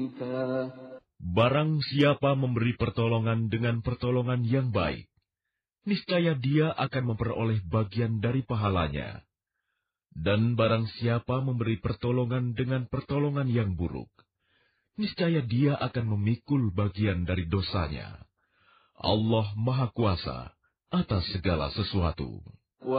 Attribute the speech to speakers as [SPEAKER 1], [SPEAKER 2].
[SPEAKER 1] Barang siapa memberi pertolongan dengan pertolongan yang baik, niscaya dia akan memperoleh bagian dari pahalanya. Dan barang siapa memberi pertolongan dengan pertolongan yang buruk, niscaya dia akan memikul bagian dari dosanya. Allah Maha Kuasa atas segala sesuatu.